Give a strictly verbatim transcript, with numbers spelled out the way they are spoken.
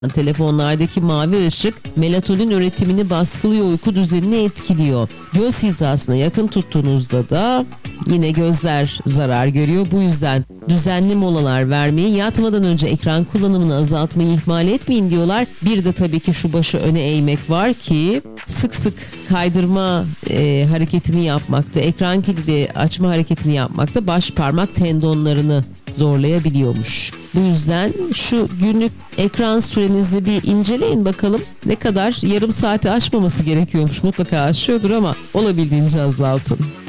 Telefonlardaki mavi ışık melatonin üretimini baskılıyor, uyku düzenini etkiliyor. Göz hizasına yakın tuttuğunuzda da yine gözler zarar görüyor. Bu yüzden düzenli molalar vermeyi, yatmadan önce ekran kullanımını azaltmayı ihmal etmeyin diyorlar. Bir de tabii ki şu başı öne eğmek var ki sık sık kaydırma e, hareketini yapmakta, ekran kilidi açma hareketini yapmakta baş parmak tendonlarını zorlayabiliyormuş. Bu yüzden şu günlük ekran sürenizi bir inceleyin bakalım. Ne kadar, yarım saati aşmaması gerekiyormuş. Mutlaka aşıyordur ama olabildiğince azaltın.